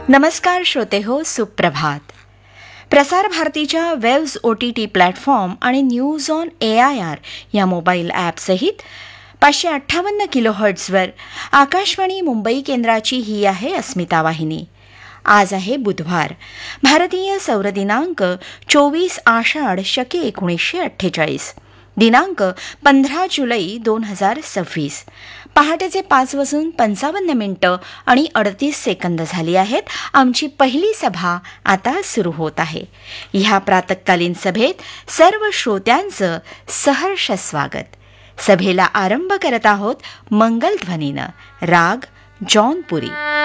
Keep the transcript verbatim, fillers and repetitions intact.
नमस्कार श्रोते हो, सुप्रभात. प्रसार भारतीच्या waves O T T platform आणि news on A I R या मोबाईल ॲपसहित पाचशे अठ्ठावन्न किलो हर्ट्झवर आकाशवाणी मुंबई केंद्राची ही आहे अस्मिता वाहिनी. आज आहे बुधवार. भारतीय सौर दिनांक चोवीस आषाढ शके एकोणीसशे अठ्ठेचाळीस, दिनांक पंधरा जुलै दोन हजार सव्वीस. पहाटेचे पाच वाजून पंचावन्न मिनिटं आणि अडतीस सेकंद झाली आहेत. आमची पहिली सभा आता सुरू होत आहे. ह्या प्रातःकालीन सभेत सर्व श्रोत्यांचं सहर्ष स्वागत. सभेला आरंभ करत आहोत मंगलध्वनीनं, राग जौनपुरी.